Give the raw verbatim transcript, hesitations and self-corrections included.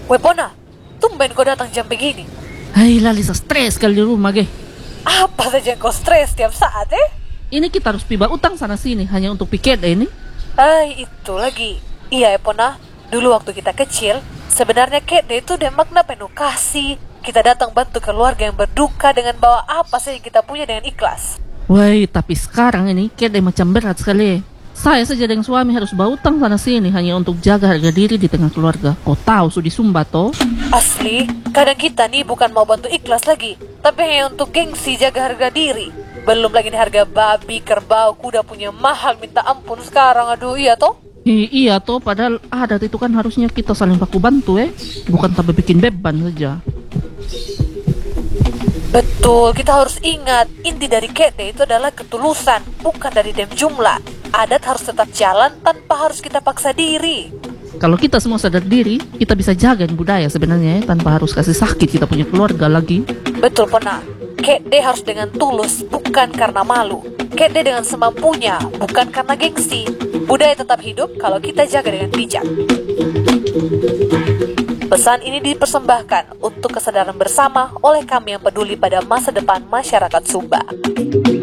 Wepona, tumben kau datang jam begini. Hai Lalisa, stres kali di rumah ge. Apa saja yang kau stres tiap saat eh? Ini kita harus piba utang sana sini hanya untuk piket ini. Hai, itu lagi. Iya Epona, dulu waktu kita kecil, sebenarnya kede itu udah makna penuh kasih. Kita datang bantu keluarga yang berduka dengan bawa apa saja yang kita punya dengan ikhlas. Woi, tapi sekarang ini kede macam berat sekali. Saya saja dengan suami harus bawa utang sana sini hanya untuk jaga harga diri di tengah keluarga. Kau tahu sudah sumba toh? Asli, kadang kita nih bukan mau bantu ikhlas lagi, tapi hanya untuk gengsi jaga harga diri. Belum lagi nih harga babi, kerbau, kuda punya mahal minta ampun sekarang. Aduh, iya toh? I iya toh, padahal adat itu kan harusnya kita saling baku bantu eh. Bukan tapi bikin beban saja. Betul, kita harus ingat, inti dari kede itu adalah ketulusan, bukan dari dem jumlah. Adat harus tetap jalan tanpa harus kita paksa diri. Kalau kita semua sadar diri, kita bisa jaga budaya sebenarnya ya, tanpa harus kasih sakit kita punya keluarga lagi. Betul, Pona. Kede harus dengan tulus, bukan karena malu. Kede dengan semampunya, bukan karena gengsi. Budaya tetap hidup kalau kita jaga dengan bijak. Pesan ini dipersembahkan untuk kesadaran bersama oleh kami yang peduli pada masa depan masyarakat Sumba.